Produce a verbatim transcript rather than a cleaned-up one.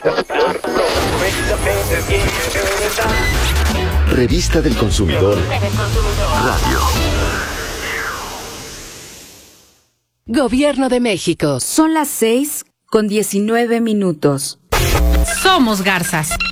Revista del Consumidor Radio. Gobierno de México. Son las seis con diecinueve minutos. Somos garzas.